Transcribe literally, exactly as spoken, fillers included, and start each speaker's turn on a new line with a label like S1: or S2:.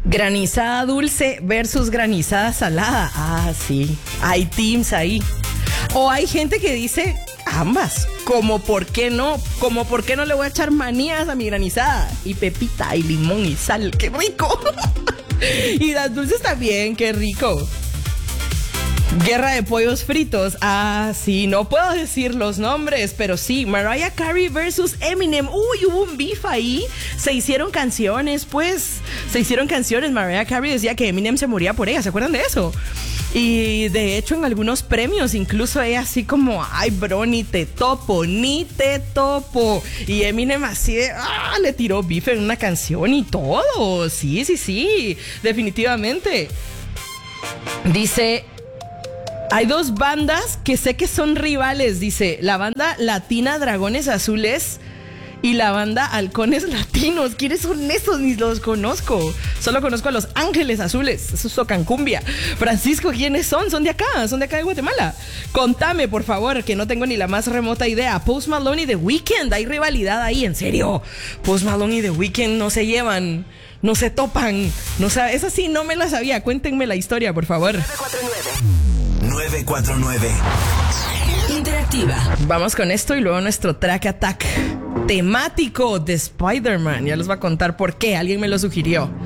S1: Granizada dulce versus granizada salada. Ah, sí. Hay teams ahí. O hay gente que dice ambas. Como por qué no. Como por qué no le voy a echar manías a mi granizada. Y pepita y limón y sal. ¡Qué rico! Y las dulces también. ¡Qué rico! Guerra de pollos fritos. Ah, sí, no puedo decir los nombres, pero sí, Mariah Carey versus Eminem. Uy, hubo un beef ahí. Se hicieron canciones, pues. Se hicieron canciones. Mariah Carey decía que Eminem se moría por ella. ¿Se acuerdan de eso? Y de hecho en algunos premios, incluso ella así como, ay bro, ni te topo, ni te topo. Y Eminem así de, ah, le tiró beef en una canción y todo. Sí, sí, sí, definitivamente. Dice... Hay dos bandas que sé que son rivales, dice, la banda latina Dragones Azules y la banda Halcones Latinos. ¿Quiénes son esos? Ni los conozco. Solo conozco a los Ángeles Azules. Eso es tocan cumbia. Francisco, ¿quiénes son? Son de acá, son de acá de Guatemala. Contame, por favor, que no tengo ni la más remota idea. Post Malone y The Weeknd, hay rivalidad ahí, en serio. Post Malone y The Weeknd no se llevan, no se topan. No sabe, esa sí no me la sabía. Cuéntenme la historia, por favor.
S2: nueve cuatro nueve
S3: Interactiva.
S1: Vamos con esto y luego nuestro track attack temático de Spider-Man. Ya les voy a contar por qué, alguien me lo sugirió.